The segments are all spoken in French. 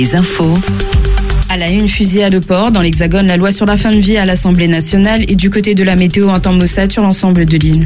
Les infos. À la une, fusillade au port. Dans l'Hexagone, la loi sur la fin de vie à l'Assemblée nationale et du côté de la météo, un temps maussade sur l'ensemble de l'île.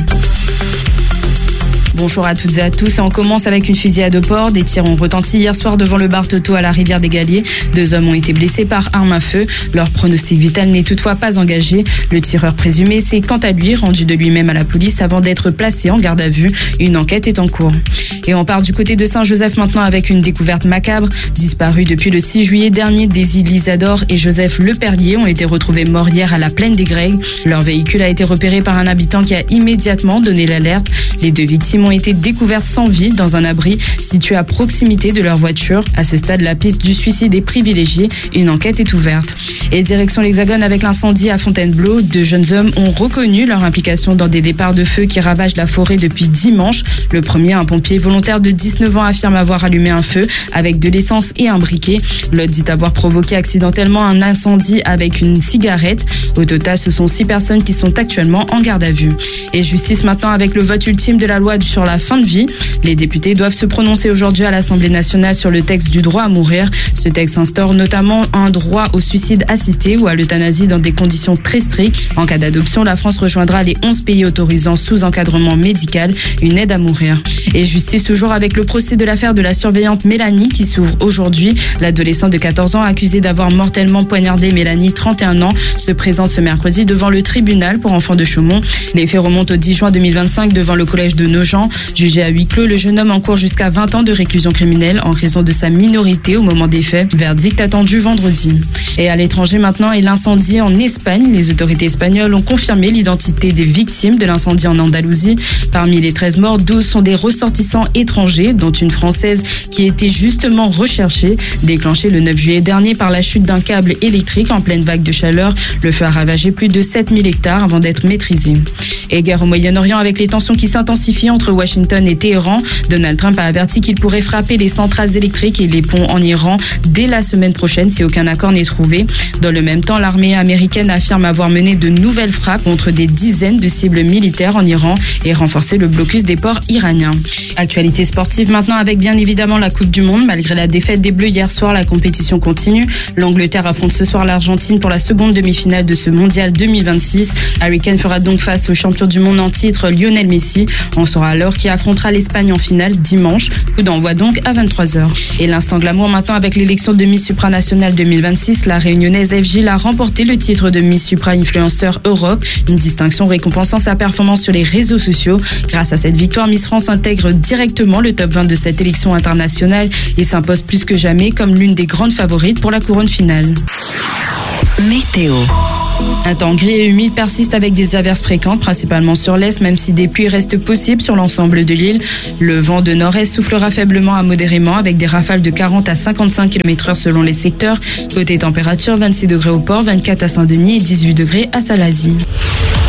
Bonjour à toutes et à tous. Et on commence avec une fusillade au port. Des tirs ont retenti hier soir devant le bar Toto à la rivière des Galliers. 2 hommes ont été blessés par arme à feu. Leur pronostic vital n'est toutefois pas engagé. Le tireur présumé s'est quant à lui rendu de lui-même à la police avant d'être placé en garde à vue. Une enquête est en cours. Et on part du côté de Saint-Joseph maintenant avec une découverte macabre. Disparus depuis le 6 juillet dernier, Daisy Lisador et Joseph Leperlier ont été retrouvés morts hier à la plaine des Grecs. Leur véhicule a été repéré par un habitant qui a immédiatement donné l'alerte. Les 2 victimes ont été découvertes sans vie dans un abri situé à proximité de leur voiture. À ce stade, la piste du suicide est privilégiée. Une enquête est ouverte. Et direction l'Hexagone avec l'incendie à Fontainebleau. 2 jeunes hommes ont reconnu leur implication dans des départs de feu qui ravagent la forêt depuis dimanche. Le premier, un pompier volontaire de 19 ans, affirme avoir allumé un feu avec de l'essence et un briquet. L'autre dit avoir provoqué accidentellement un incendie avec une cigarette. Au total, ce sont 6 personnes qui sont actuellement en garde à vue. Et justice maintenant avec le vote ultime de la loi sur la fin de vie. Les députés doivent se prononcer aujourd'hui à l'Assemblée nationale sur le texte du droit à mourir. Ce texte instaure notamment un droit au suicide assisté ou à l'euthanasie dans des conditions très strictes. En cas d'adoption, la France rejoindra les 11 pays autorisant sous encadrement médical une aide à mourir. Et justice toujours avec le procès de l'affaire de la surveillante Mélanie qui s'ouvre aujourd'hui. L'adolescent de 14 ans accusé d'avoir mortellement poignardé Mélanie, 31 ans, se présente ce mercredi devant le tribunal pour enfants de Chaumont. Les faits remontent au 10 juin 2025 devant le collège de Nogent. Jugé à huis clos, le jeune homme encourt jusqu'à 20 ans de réclusion criminelle en raison de sa minorité au moment des faits. Verdict attendu vendredi. Et à l'étranger maintenant, et l'incendie en Espagne. Les autorités espagnoles ont confirmé l'identité des victimes de l'incendie en Andalousie. Parmi les 13 morts, 12 sont des ressortissants étrangers, dont une Française qui était justement recherchée. Déclenché le 9 juillet dernier par la chute d'un câble électrique en pleine vague de chaleur, le feu a ravagé plus de 7000 hectares avant d'être maîtrisé. Et guerre au Moyen-Orient avec les tensions qui s'intensifient entre Washington et Téhéran. Donald Trump a averti qu'il pourrait frapper les centrales électriques et les ponts en Iran dès la semaine prochaine si aucun accord n'est trouvé. Dans le même temps, l'armée américaine affirme avoir mené de nouvelles frappes contre des dizaines de cibles militaires en Iran et renforcé le blocus des ports iraniens. Actualité sportive maintenant avec bien évidemment la Coupe du Monde. Malgré la défaite des Bleus hier soir, la compétition continue. L'Angleterre affronte ce soir l'Argentine pour la seconde demi-finale de ce mondial 2026. Harry Kane fera donc face au champion du monde en titre Lionel Messi. On saura alors qui affrontera l'Espagne en finale dimanche. Coup d'envoi donc à 23h. Et l'instant glamour maintenant avec l'élection de Miss Supranationale 2026. La réunionnaise Eve Gilles a remporté le titre de Miss Supra Influenceur Europe, une distinction récompensant sa performance sur les réseaux sociaux. Grâce à cette victoire, Miss France intègre directement le top 20 de cette élection internationale et s'impose plus que jamais comme l'une des grandes favorites pour la couronne finale. Météo. Un temps gris et humide persiste avec des averses fréquentes, principalement sur l'est, même si des pluies restent possibles sur l'ensemble de l'île. Le vent de nord-est soufflera faiblement à modérément avec des rafales de 40 à 55 km/h selon les secteurs. Côté température, 26 degrés au port, 24 à Saint-Denis et 18 degrés à Salazie.